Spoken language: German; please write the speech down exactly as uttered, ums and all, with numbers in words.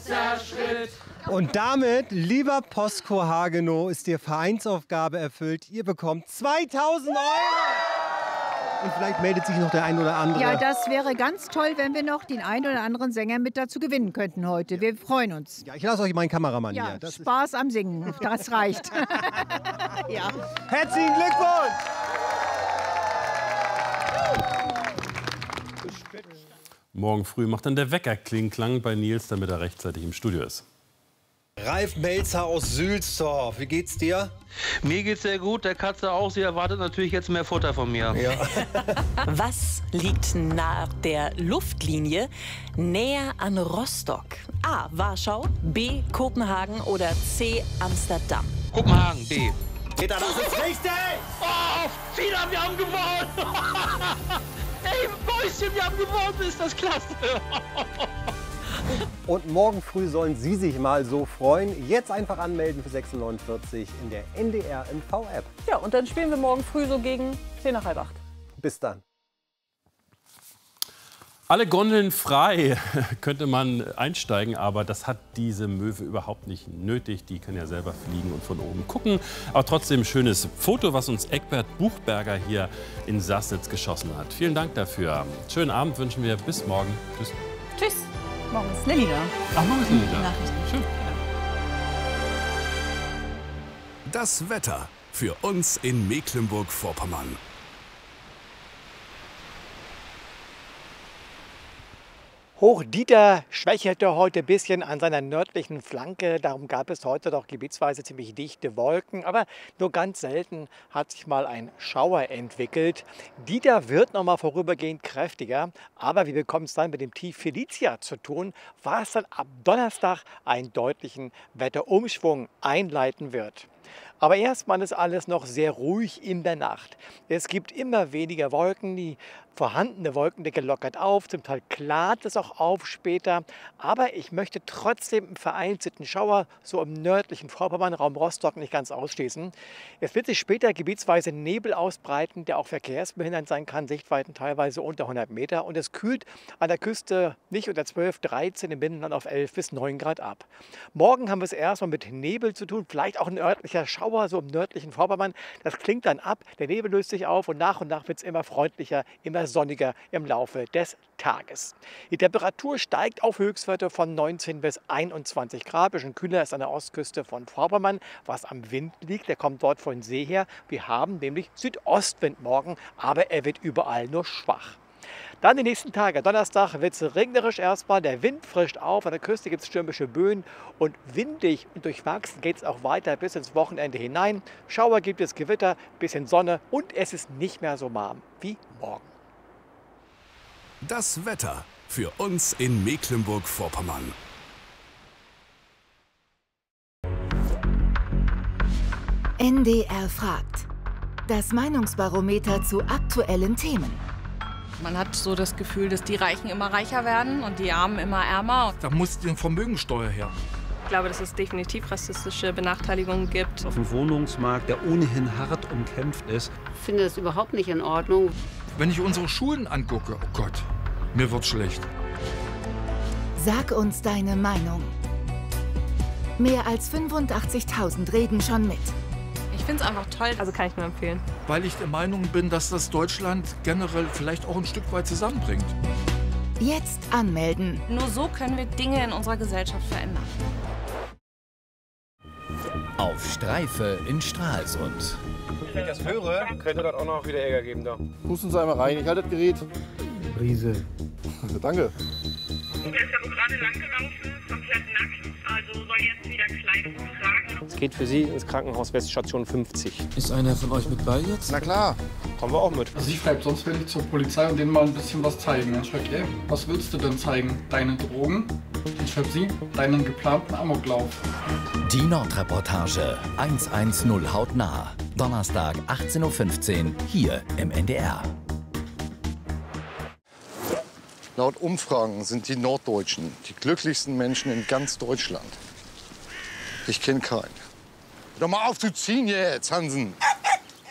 letzter Schritt. Und damit, lieber Posko Hagenow, ist die Vereinsaufgabe erfüllt. Ihr bekommt zweitausend Euro. Und vielleicht meldet sich noch der ein oder andere. Ja, das wäre ganz toll, wenn wir noch den einen oder anderen Sänger mit dazu gewinnen könnten heute. Wir freuen uns. Ja, ich lasse euch meinen Kameramann Ja, hier. Das Spaß am Singen, das reicht. Ja. Herzlichen Glückwunsch! Morgen früh macht dann der Wecker Kling-Klang bei Nils, damit er rechtzeitig im Studio ist. Ralf Melzer aus Sülzdorf, wie geht's dir? Mir geht's sehr gut, der Katze auch. Sie erwartet natürlich jetzt mehr Futter von mir. Ja. Was liegt nach der Luftlinie näher an Rostock? A. Warschau, B. Kopenhagen oder C. Amsterdam? Kopenhagen, B. Peter, das ist richtig! Oh, Fina, wir haben gewonnen! Ey, Mäuschen, wir haben gewonnen, ist das klasse! Und morgen früh sollen Sie sich mal so freuen. Jetzt einfach anmelden für sechs Uhr neunundvierzig in der N D R M V-App. Ja, und dann spielen wir morgen früh so gegen zehn nach halb acht. Bis dann. Alle Gondeln frei, könnte man einsteigen, aber das hat diese Möwe überhaupt nicht nötig. Die kann ja selber fliegen und von oben gucken. Aber trotzdem ein schönes Foto, was uns Egbert Buchberger hier in Sassnitz geschossen hat. Vielen Dank dafür. Schönen Abend wünschen wir. Bis morgen. Tschüss. Tschüss. Morgen ist Lilly da. Ach, morgen ist Lilly da. Nachrichten. Schön. Das Wetter für uns in Mecklenburg-Vorpommern. Hoch-Dieter schwächelte heute ein bisschen an seiner nördlichen Flanke. Darum gab es heute doch gebietsweise ziemlich dichte Wolken. Aber nur ganz selten hat sich mal ein Schauer entwickelt. Dieter wird noch mal vorübergehend kräftiger. Aber wir bekommen es dann mit dem Tief Felicia zu tun, was dann ab Donnerstag einen deutlichen Wetterumschwung einleiten wird. Aber erstmal ist alles noch sehr ruhig in der Nacht. Es gibt immer weniger Wolken, die vorhandene Wolkendecke lockert auf, zum Teil klart es auch auf später. Aber ich möchte trotzdem einen vereinzelten Schauer so im nördlichen Vorpommern, Raum Rostock, nicht ganz ausschließen. Es wird sich später gebietsweise Nebel ausbreiten, der auch verkehrsbehindernd sein kann, Sichtweiten teilweise unter hundert Meter. Und es kühlt an der Küste nicht unter zwölf, dreizehn, im Binnenland auf elf bis neun Grad ab. Morgen haben wir es erstmal mit Nebel zu tun, vielleicht auch ein örtlicher Schauer, so im nördlichen Vorpommern. Das klingt dann ab, der Nebel löst sich auf und nach und nach wird es immer freundlicher, immer sonniger im Laufe des Tages. Die Temperatur steigt auf Höchstwerte von neunzehn bis einundzwanzig Grad. Ein bisschen kühler ist an der Ostküste von Vorpommern, was am Wind liegt. Der kommt dort von See her. Wir haben nämlich Südostwind morgen, aber er wird überall nur schwach. Dann die nächsten Tage. Donnerstag wird es regnerisch erstmal. Der Wind frischt auf. An der Küste gibt es stürmische Böen. Und windig und durchwachsen geht es auch weiter bis ins Wochenende hinein. Schauer gibt es, Gewitter, bisschen Sonne und es ist nicht mehr so warm wie morgen. Das Wetter für uns in Mecklenburg-Vorpommern. N D R fragt. Das Meinungsbarometer zu aktuellen Themen. Man hat so das Gefühl, dass die Reichen immer reicher werden und die Armen immer ärmer. Da muss die Vermögensteuer her. Ich glaube, dass es definitiv rassistische Benachteiligungen gibt. Auf dem Wohnungsmarkt, der ohnehin hart umkämpft ist. Ich finde das überhaupt nicht in Ordnung. Wenn ich unsere Schulen angucke, oh Gott, mir wird schlecht. Sag uns deine Meinung. Mehr als fünfundachtzigtausend reden schon mit. Ich finde es einfach toll, also kann ich nur empfehlen. Weil ich der Meinung bin, dass das Deutschland generell vielleicht auch ein Stück weit zusammenbringt. Jetzt anmelden. Nur so können wir Dinge in unserer Gesellschaft verändern. Auf Streife in Stralsund. Wenn ich das höre, könnte das auch noch wieder Ärger geben. Da. Pusten Sie einmal rein, ich halte das Gerät. Brise. Danke. Der ist ja wohl gerade lang gelaufen, komplett nackt, also soll jetzt wieder Kleidung tragen. Es geht für Sie ins Krankenhaus Weststation fünfzig. Ist einer von euch mit bei jetzt? Na klar, kommen wir auch mit. Also ich bleib, sonst will ich zur Polizei und denen mal ein bisschen was zeigen. Ich frage, ey, was willst du denn zeigen? Deine Drogen? Ich schreibe sie, deinen geplanten Amoklauf. Die Nordreportage hundertzehn hautnah. Donnerstag achtzehn Uhr fünfzehn hier im N D R. Laut Umfragen sind die Norddeutschen die glücklichsten Menschen in ganz Deutschland. Ich kenne keinen. Hör doch mal auf zu ziehen jetzt, Hansen.